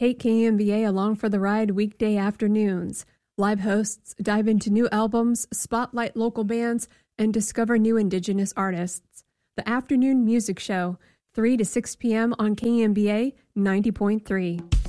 Take KMBA along for the ride weekday afternoons. Live hosts dive into new albums, spotlight local bands, and discover new Indigenous artists. The Afternoon Music Show, 3 to 6 p.m. on KMBA 90.3.